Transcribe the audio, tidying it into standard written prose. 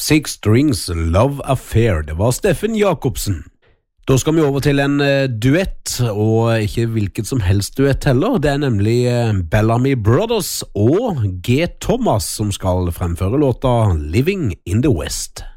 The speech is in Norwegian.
Six Strings Love Affair, det var Steffen Jacobsen. Da skal vi over til en duett, og ikke hvilket som helst duett heller. Det nemlig Bellamy Brothers og G. Thomas som skal fremføre låta Living in the West.